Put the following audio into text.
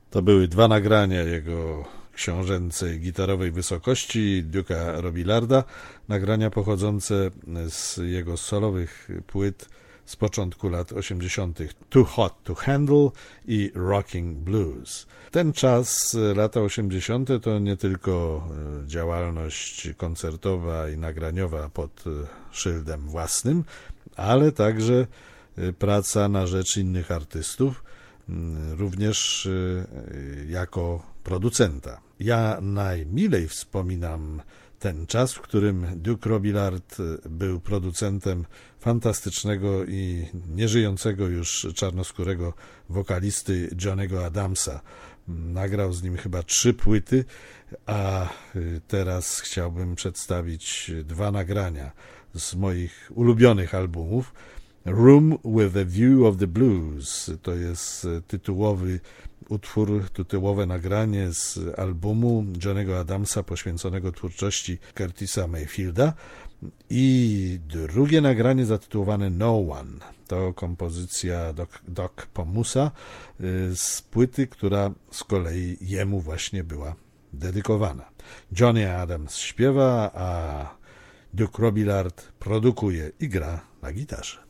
To były dwa nagrania jego książęcej gitarowej wysokości Duke'a Robillarda, nagrania pochodzące z jego solowych płyt z początku lat 80. Too Hot to Handle i Rocking Blues. Ten czas, lata 80. to nie tylko działalność koncertowa i nagraniowa pod szyldem własnym, ale także praca na rzecz innych artystów, również jako producenta. Ja najmilej wspominam ten czas, w którym Duke Robillard był producentem fantastycznego i nieżyjącego już czarnoskórego wokalisty Johnny'ego Adamsa. Nagrał z nim chyba 3 płyty, a teraz chciałbym przedstawić 2 nagrania z moich ulubionych albumów. Room with a View of the Blues to jest tytułowy utwór, tytułowe nagranie z albumu Johnny'ego Adamsa poświęconego twórczości Curtisa Mayfielda, i drugie nagranie zatytułowane No One. To kompozycja Doc Pomusa z płyty, która z kolei jemu właśnie była dedykowana. Johnny Adams śpiewa, a Duke Robillard produkuje i gra na gitarze.